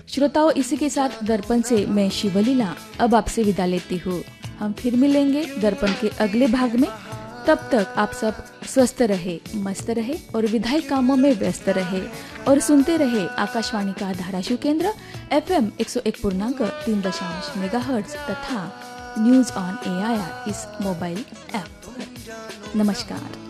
श्रोताओं, इसी के साथ दर्पण से मैं शिवलीला अब आपसे विदा लेती हूँ। हम फिर मिलेंगे दर्पण के अगले भाग में। तब तक आप सब स्वस्थ रहे, मस्त रहे और विधायी कामों में व्यस्त रहे और सुनते रहे आकाशवाणी का धाराशिव केंद्र FM 101.3 मेगाहर्ट्ज तथा न्यूज ऑन AIR इस मोबाइल ऐप। नमस्कार।